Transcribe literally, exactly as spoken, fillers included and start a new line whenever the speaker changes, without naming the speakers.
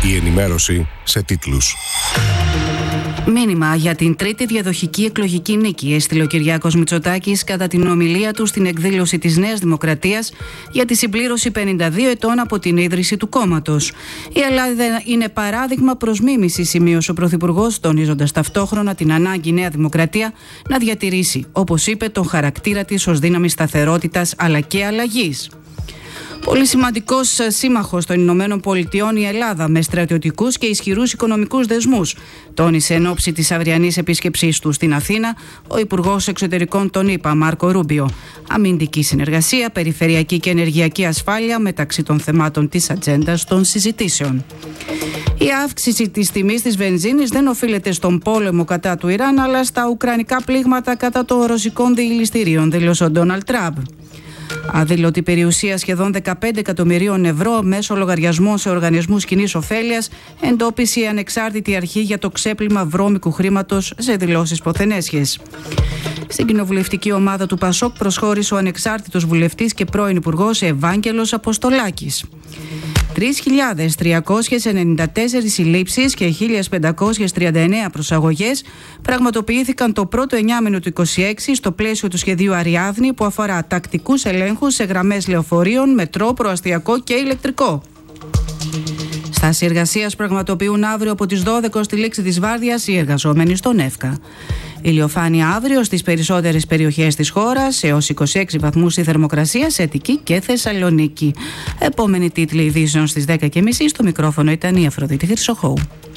Η ενημέρωση σε τίτλους.
Μήνυμα για την τρίτη διαδοχική εκλογική νίκη έστειλε ο Κυριάκος Μητσοτάκης κατά την ομιλία του στην εκδήλωση της Νέας Δημοκρατίας για τη συμπλήρωση πενήντα δύο ετών από την ίδρυση του κόμματος. Η Ελλάδα είναι παράδειγμα προς μίμηση, σημείωσε ο Πρωθυπουργός, τονίζοντας ταυτόχρονα την ανάγκη η Νέα Δημοκρατία να διατηρήσει, όπως είπε, τον χαρακτήρα της ως δύναμη σταθερότητας αλλά και αλλαγής. Πολύ σημαντικός σύμμαχος των Ηνωμένων Πολιτειών η Ελλάδα, με στρατιωτικούς και ισχυρούς οικονομικούς δεσμούς, τόνισε εν ώψη της αυριανής επίσκεψής του στην Αθήνα ο Υπουργός Εξωτερικών των ΗΠΑ, Μάρκο Ρούμπιο. Αμυντική συνεργασία, περιφερειακή και ενεργειακή ασφάλεια μεταξύ των θεμάτων της ατζέντας των συζητήσεων. Η αύξηση της τιμής της βενζίνης δεν οφείλεται στον πόλεμο κατά του Ιράν, αλλά στα ουκρανικά πλήγματα κατά των ρωσικών διελιστηρίων, δήλωσε ο Ντόναλντ Τραμπ. Αδήλωτη περιουσία σχεδόν δεκαπέντε εκατομμυρίων ευρώ μέσω λογαριασμών σε οργανισμούς κοινής ωφέλειας, εντόπισε η ανεξάρτητη αρχή για το ξέπλυμα βρώμικου χρήματος σε δηλώσεις ποθενέσχες. Στην κοινοβουλευτική ομάδα του Πασόκ προσχώρησε ο ανεξάρτητος βουλευτής και πρώην υπουργός Ευάγγελος Αποστολάκης. τρεις χιλιάδες τριακόσιες ενενήντα τέσσερις συλλήψεις και χίλια πεντακόσιες τριάντα εννέα προσαγωγές πραγματοποιήθηκαν το πρώτο εννιάμηνο του είκοσι έξι στο πλαίσιο του σχεδίου Αριάδνη, που αφορά τακτικούς ελέγχους σε γραμμές λεωφορείων, μετρό, προαστιακό και ηλεκτρικό. Στάση εργασίας πραγματοποιούν αύριο από τις δώδεκα ως τη λήξη της βάρδιας οι εργαζόμενοι στον ΕΦΚΑ. Ηλιοφάνεια αύριο στις περισσότερες περιοχές της χώρας, έως είκοσι έξι βαθμούς η θερμοκρασία σε Αττική και Θεσσαλονίκη. Επόμενη τίτλη ειδήσεων στις δέκα και μισή. Στο μικρόφωνο ήταν η Αφροδίτη Χρυσοχώου.